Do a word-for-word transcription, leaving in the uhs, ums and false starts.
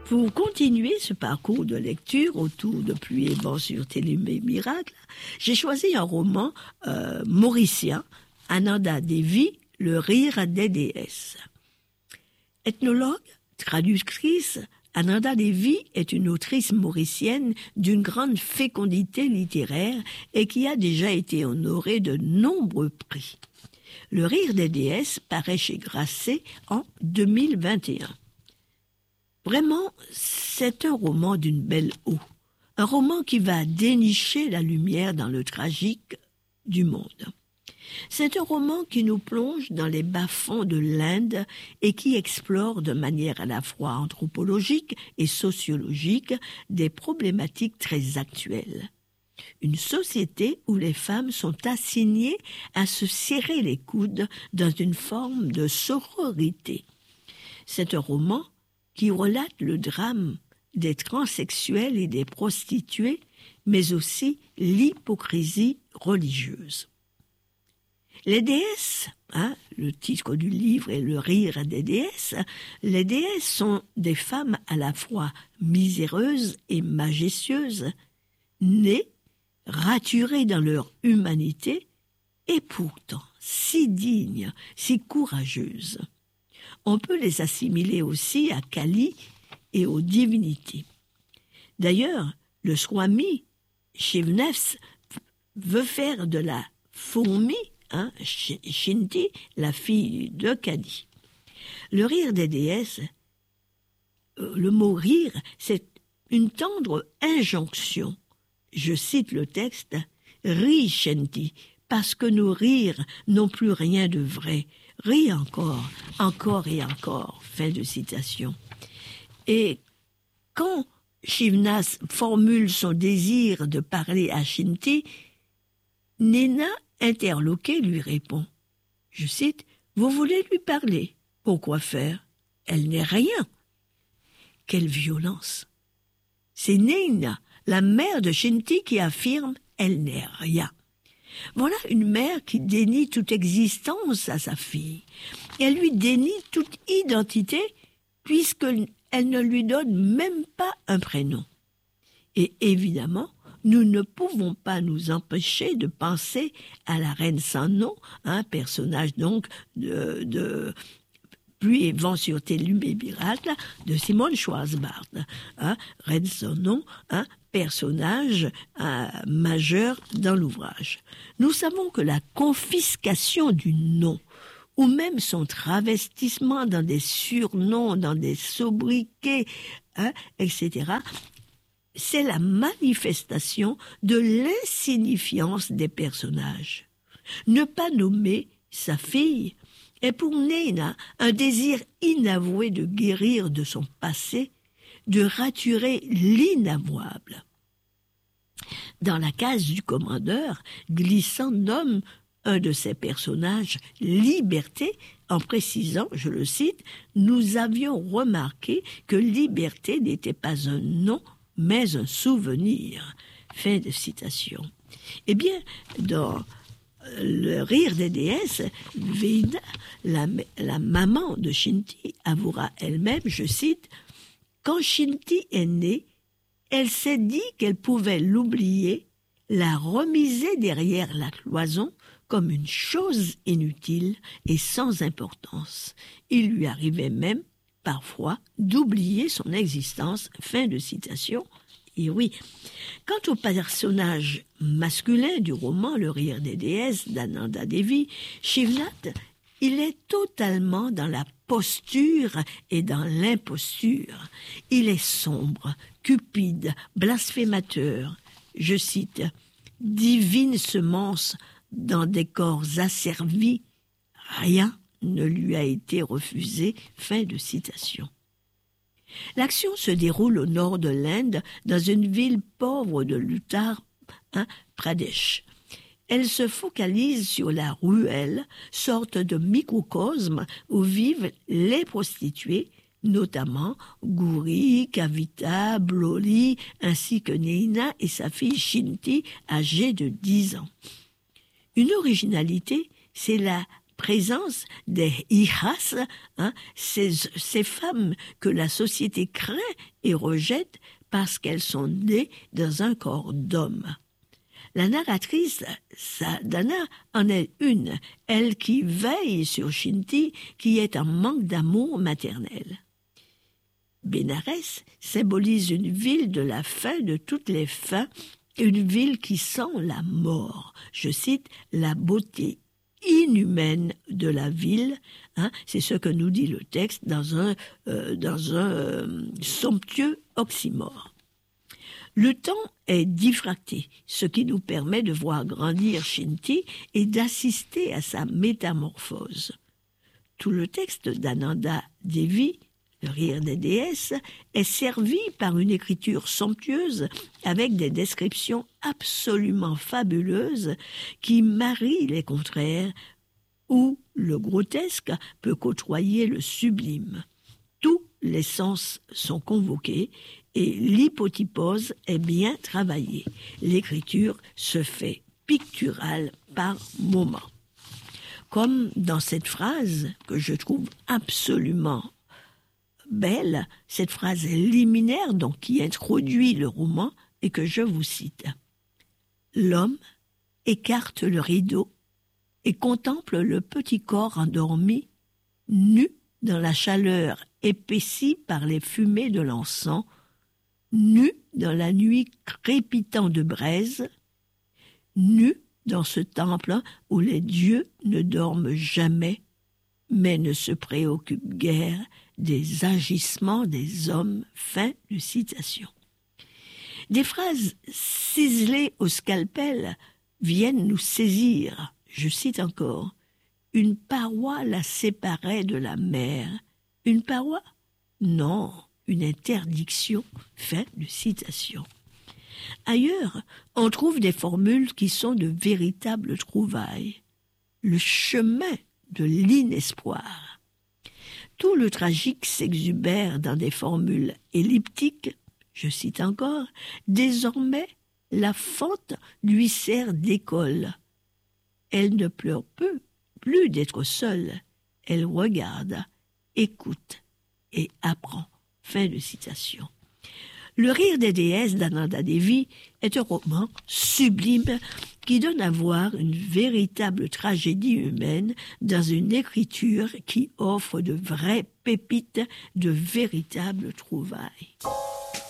Pour continuer ce parcours de lecture autour de Pluie et vent sur Télé Miracle, j'ai choisi un roman euh, mauricien, Ananda Devi, Le rire des déesses. Ethnologue, traductrice, Ananda Devi est une autrice mauricienne d'une grande fécondité littéraire et qui a déjà été honorée de nombreux prix. Le rire des déesses paraît chez Grasset en deux mille vingt et un. Vraiment, c'est un roman d'une belle eau. Un roman qui va dénicher la lumière dans le tragique du monde. C'est un roman qui nous plonge dans les bas-fonds de l'Inde et qui explore de manière à la fois anthropologique et sociologique des problématiques très actuelles. Une société où les femmes sont assignées à se serrer les coudes dans une forme de sororité. C'est un roman qui relate le drame des transsexuels et des prostituées, mais aussi l'hypocrisie religieuse. Les déesses, hein, le titre du livre est Le rire des déesses, les déesses sont des femmes à la fois miséreuses et majestueuses, nées, raturées dans leur humanité, et pourtant si dignes, si courageuses. On peut les assimiler aussi à Kali et aux divinités. D'ailleurs, le Swami Shivnes veut faire de la fourmi, hein, Shinti, la fille de Kali. Le rire des déesses, le mot rire, c'est une tendre injonction. Je cite le texte, « Ris, Shinti, parce que nos rires n'ont plus rien de vrai. Ris encore, encore et encore. » Fin de citation. Et quand Shivnas formule son désir de parler à Shinti, Nena, interloquée, lui répond, je cite, « Vous voulez lui parler? Pourquoi faire? Elle n'est rien. » Quelle violence! C'est Nena, la mère de Shinti, qui affirme « Elle n'est rien ». Voilà une mère qui dénie toute existence à sa fille. Elle lui dénie toute identité puisqu'elle ne lui donne même pas un prénom. Et évidemment, nous ne pouvons pas nous empêcher de penser à la reine sans nom, un personnage donc de, de Pluie et vent sur Télé Miracle de Simone Schwarzbart. Hein, reine sans nom, un personnage euh, majeur dans l'ouvrage. Nous savons que la confiscation du nom, ou même son travestissement dans des surnoms, dans des sobriquets, hein, et cetera, c'est la manifestation de l'insignifiance des personnages. Ne pas nommer sa fille est pour Nena un désir inavoué de guérir de son passé, de raturer l'inavouable. Dans la case du commandeur, Glissant nomme un de ses personnages Liberté, en précisant, je le cite, « Nous avions remarqué que Liberté n'était pas un nom, mais un souvenir. » Fin de citation. Eh bien, dans Le rire des déesses, Veida, la, la maman de Shinti, avouera elle-même, je cite, « Quand Shinti est née, elle s'est dit qu'elle pouvait l'oublier, la remiser derrière la cloison comme une chose inutile et sans importance. Il lui arrivait même, parfois, d'oublier son existence. » Fin de citation. Et oui, quant au personnage masculin du roman Le rire des déesses d'Ananda Devi, Shivnath, il est totalement dans la posture et dans l'imposture. Il est sombre, cupide, blasphémateur. Je cite, « Divine semence dans des corps asservis, rien ne lui a été refusé. » Fin de citation. L'action se déroule au nord de l'Inde, dans une ville pauvre de l'Uttar hein, Pradesh. Elle se focalise sur la ruelle, sorte de microcosme où vivent les prostituées, notamment Gouri, Kavita, Bloli, ainsi que Neina et sa fille Shinti, âgée de dix ans. Une originalité, c'est la présence des hijas, hein, ces, ces femmes que la société craint et rejette parce qu'elles sont nées dans un corps d'homme. La narratrice, Sadhana, en est une, elle qui veille sur Shinti, qui est en manque d'amour maternel. Bénarès symbolise une ville de la fin de toutes les fins, une ville qui sent la mort. Je cite, la beauté inhumaine de la ville, hein, c'est ce que nous dit le texte dans un, euh, dans un euh, somptueux oxymore. Le temps est diffracté, ce qui nous permet de voir grandir Shinti et d'assister à sa métamorphose. Tout le texte d'Ananda Devi, le rire des déesses, est servi par une écriture somptueuse avec des descriptions absolument fabuleuses qui marient les contraires, où le grotesque peut côtoyer le sublime. Tous les sens sont convoqués et l'hypotypose est bien travaillée. L'écriture se fait picturale par moments. Comme dans cette phrase que je trouve absolument belle, cette phrase liminaire donc qui introduit le roman et que je vous cite. L'homme écarte le rideau et contemple le petit corps endormi, nu dans la chaleur épaissie par les fumées de l'encens, nu dans la nuit crépitant de braise, nu dans ce temple où les dieux ne dorment jamais, mais ne se préoccupent guère des agissements des hommes. Fin de citation. Des phrases ciselées au scalpel viennent nous saisir. Je cite encore. Une paroi la séparait de la mer. Une paroi? Non, une interdiction. Fin de citation. Ailleurs, on trouve des formules qui sont de véritables trouvailles. Le chemin de l'inespoir. Tout le tragique s'exubère dans des formules elliptiques. Je cite encore. Désormais, la fente lui sert d'école. Elle ne pleure peu. Plus d'être seule, elle regarde, écoute et apprend. Fin de citation. Le rire des déesses d'Ananda Devi est un roman sublime qui donne à voir une véritable tragédie humaine dans une écriture qui offre de vraies pépites, de véritables trouvailles.